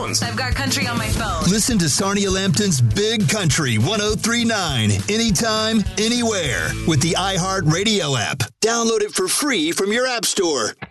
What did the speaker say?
headphones. I've got country on my phone. Listen to Sarnia Lambton's Big Country 1039 anytime, anywhere with the iHeartRadio app. Download it for free from your app store.